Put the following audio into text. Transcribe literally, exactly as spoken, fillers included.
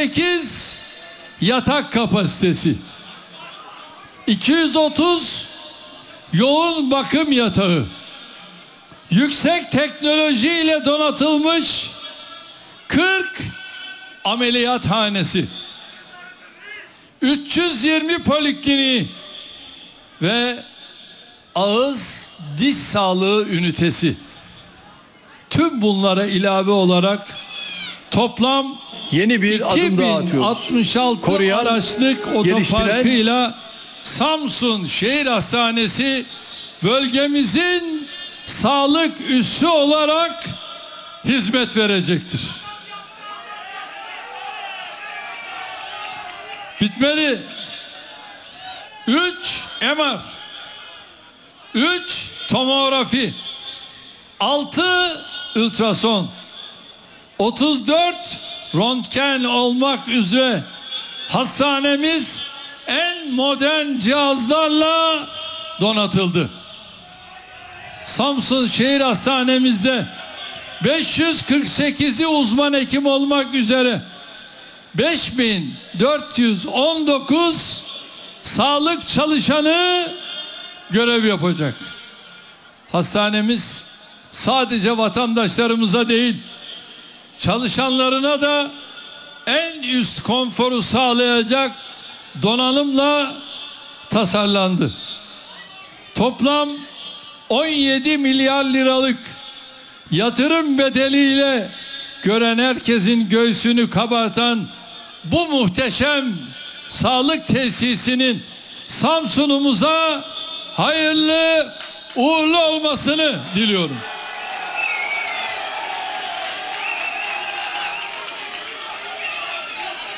sekiz yatak kapasitesi, iki yüz otuz yoğun bakım yatağı, yüksek teknolojiyle donatılmış kırk ameliyathanesi, üç yüz yirmi polikliniği ve ağız diş sağlığı ünitesi. Tüm bunlara ilave olarak toplam yeni bir adım daha atıyoruz. iki bin altmış altı Koruyan, araçlık otoparkıyla geliştiren... Samsun Şehir Hastanesi bölgemizin sağlık üssü olarak hizmet verecektir. Bitmedi. üç M R, üç tomografi, altı ultrason, otuz dört röntgen olmak üzere hastanemiz en modern cihazlarla donatıldı. Samsun Şehir Hastanemizde beş yüz kırk sekizi uzman hekim olmak üzere beş bin dört yüz on dokuz sağlık çalışanı görev yapacak. Hastanemiz sadece vatandaşlarımıza değil, çalışanlarına da en üst konforu sağlayacak donanımla tasarlandı. Toplam on yedi milyar liralık yatırım bedeliyle gören herkesin göğsünü kabartan bu muhteşem sağlık tesisinin Samsun'umuza hayırlı uğurlu olmasını diliyorum.